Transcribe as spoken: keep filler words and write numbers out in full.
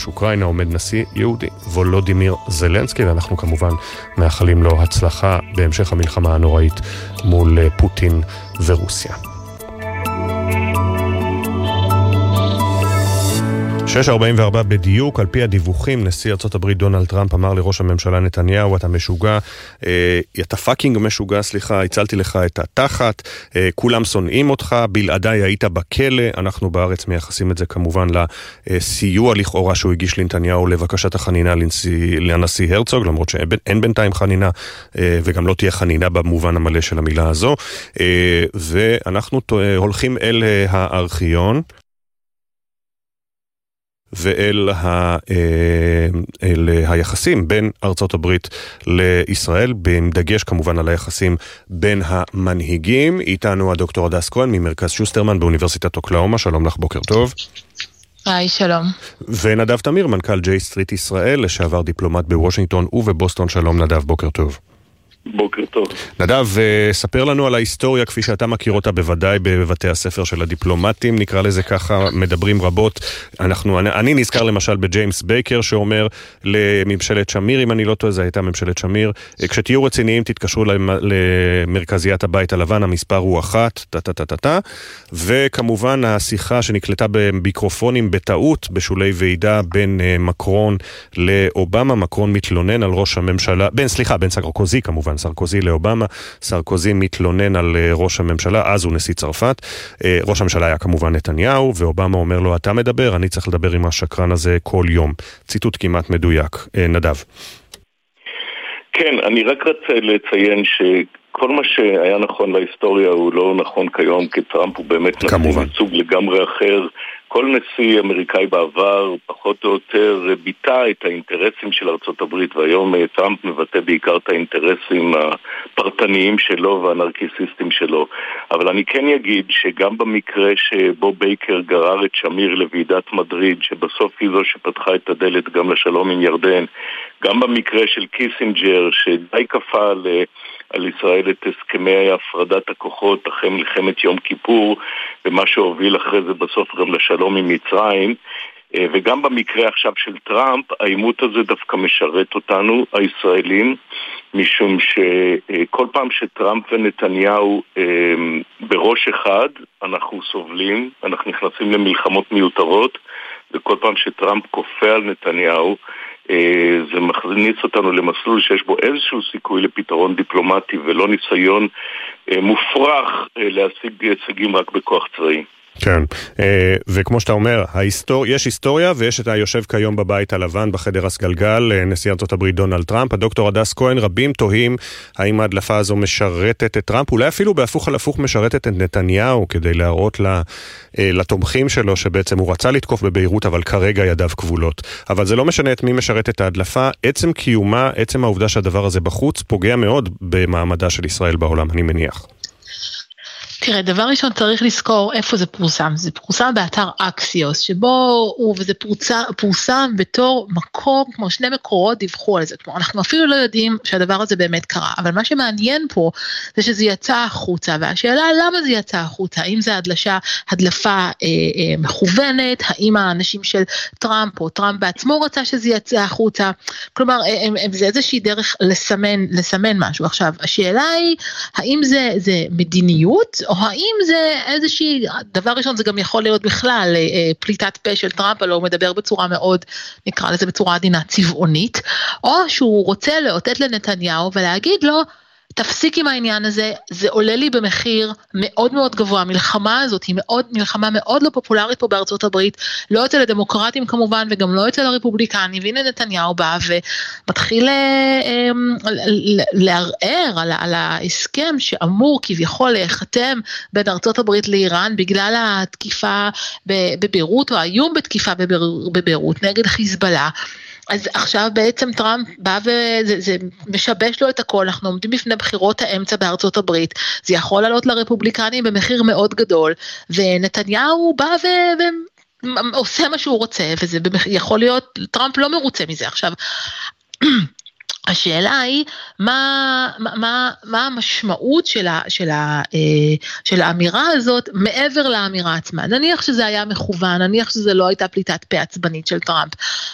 בראש אוקראינה עומד נשיא יהודי, וולודימיר זלנסקי, ואנחנו כמובן מאחלים לו הצלחה בהמשך המלחמה הנוראית מול פוטין ורוסיה. שש ארבעים וארבע בדיוק, על פי הדיווחים, נשיא ארצות הברית דונלד טראמפ אמר לראש הממשלה נתניהו, אתה משוגע, אה, אתה פאקינג משוגע, סליחה, הצלתי לך את התחת, אה, כולם שונאים אותך, בלעדיי היית בכלא, אנחנו בארץ מייחסים את זה כמובן לסיוע לכאורה שהוא הגיש לנתניהו לבקשת החנינה לנשיא, לנשיא הרצוג, למרות שאין בינתיים חנינה, אה, וגם לא תהיה חנינה במובן המלא של המילה הזו, אה, ואנחנו הולכים אל הארכיון, ואל ה, אל היחסים בין ארצות הברית לישראל, בדגש כמובן על היחסים בין המנהיגים. איתנו הדוקטור הדס כהן ממרכז שוסטרמן באוניברסיטת אוקלהומה, שלום לך, בוקר טוב. היי, שלום. ונדב תמיר, מנכ"ל ג'יי סטריט ישראל, לשעבר דיפלומט בוושינגטון ובבוסטון, שלום נדב, בוקר טוב. בוקר טוב. נדב, ספר לנו על ההיסטוריה כפי שאתה מכיר אותה בוודאי בבתי הספר של הדיפלומטים, נקרא לזה ככה, מדברים רבות. אנחנו, אני, אני נזכר למשל בג'יימס בייקר שאומר לממשלת שמיר, אם אני לא טועה, זה הייתה ממשלת שמיר, כשתהיו רציניים תתקשרו למרכזיית הבית הלבן, המספר הוא אחת, טה-טה-טה-טה, וכמובן השיחה שנקלטה במיקרופונים בטעות בשולי ועידה בין מקרון לאובמה, מקרון מתלונן על ראש הממשלה, בין, סליחה, בין סרקוזי כמובן, סרקוזי לאובמה, סרקוזי מתלונן על ראש הממשלה, אז הוא נשיא צרפת, ראש הממשלה היה כמובן נתניהו, ואובמה אומר לו, אתה מדבר, אני צריך לדבר עם השקרן הזה כל יום. ציטוט כמעט מדויק. נדב. כן, אני רק רוצה לציין שכל מה שהיה נכון להיסטוריה הוא לא נכון כיום, כי טראמפ הוא באמת נשיא ייצוג לגמרי אחר. כל נשיא אמריקאי בעבר פחות או יותר ביטא את האינטרסים של ארצות הברית, והיום טראמפ מבטא בעיקר את האינטרסים הפרטניים שלו והנרקיסיסטים שלו. אבל אני כן אגיד שגם במקרה שבו בייקר גרר את שמיר לוועידת מדריד, שבסוף היא זו שפתחה את הדלת גם לשלום עם ירדן, גם במקרה של קיסינג'ר שדי כפה על, על ישראל את הסכמי הפרדת הכוחות אחרי מלחמת יום כיפור, ומה שהוביל אחרי זה בסוף גם לשלום עם מצרים, וגם במקרה עכשיו של טראמפ, העימות הזה דווקא משרת אותנו, הישראלים, משום שכל פעם שטראמפ ונתניהו בראש אחד, אנחנו סובלים, אנחנו נכנסים למלחמות מיותרות, וכל פעם שטראמפ כופה על נתניהו, זה מכניס אותנו למסלול שיש בו איזשהו סיכוי לפתרון דיפלומטי ולא ניסיון מופרך להשיג הישגים רק בכוח צבאי. כן, וכמו שאתה אומר, ההיסטור... יש היסטוריה ויש את היושב כיום בבית הלבן בחדר הסגלגל, נשיא ארצות הברית דונלד טראמפ. הדוקטור הדס כהן, רבים תוהים האם ההדלפה הזו משרתת את טראמפ, אולי אפילו בהפוך על הפוך משרתת את נתניהו, כדי להראות לתומכים שלו שבעצם הוא רצה לתקוף בביירות, אבל כרגע ידיו כבולות. אבל זה לא משנה את מי משרת את ההדלפה, עצם קיומה, עצם העובדה שהדבר הזה בחוץ, פוגע מאוד במעמדה של ישראל בעולם, אני מניח. תראה, דבר ראשון צריך לזכור איפה זה פורסם. זה פורסם באתר אקסיוס, שבו הוא, וזה פורסם, פורסם בתור מקום, כמו שני מקורות דיווחו על זה. כמו, אנחנו אפילו לא יודעים שהדבר הזה באמת קרה, אבל מה שמעניין פה זה שזה יצא החוצה, והשאלה למה זה יצא החוצה, האם זה הדלשה, הדלפה אה, אה, מכוונת, האם האנשים של טראמפ או טראמפ בעצמו רצה שזה יצא החוצה, כלומר, אה, אה, זה איזושהי דרך לסמן, לסמן משהו. עכשיו, השאלה היא, האם זה, זה מדיניות, או האם זה איזושהי, דבר ראשון זה גם יכול להיות בכלל פליטת פה של טראמפ, אבל הוא מדבר בצורה מאוד, נקרא לזה בצורה עדינה, צבעונית, או שהוא רוצה לאותת לנתניהו ולהגיד לו, תפסיק עם העניין הזה, זה עולה לי במחיר מאוד מאוד גבוה, המלחמה הזאת היא מאוד, מלחמה מאוד לא פופולרית פה בארצות הברית, לא אצל הדמוקרטים כמובן, וגם לא אצל הרפובליקנים, והנה נתניהו בא ומתחיל לערער על, על ההסכם שאמור כביכול להיחתם בין ארצות הברית לאיראן, בגלל התקיפה בביירות, או האיום בתקיפה בביירות נגד חיזבאללה, אז עכשיו בעצם טראמפ בא וזה זה משבש לו את הכל, אנחנו עומדים בפני בחירות האמצע בארצות הברית, זה יכול לעלות לרפובליקנים במחיר מאוד גדול, ונתניהו בא ו... ו... עושה מה שהוא רוצה, וזה יכול להיות, טראמפ לא מרוצה מזה. עכשיו, השאלה היא, מה, מה, מה המשמעות של, ה, של, ה, של האמירה הזאת, מעבר לאמירה עצמה? נניח שזה היה מכוון, נניח שזה לא הייתה פליטת פה עצבנית של טראמפ,